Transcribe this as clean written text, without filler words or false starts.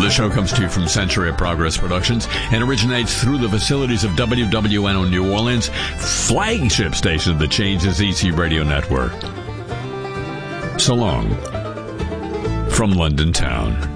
The show comes to you from Century of Progress Productions and originates through the facilities of WWNO New Orleans, flagship station of the Changes EC Radio Network. So long from London town.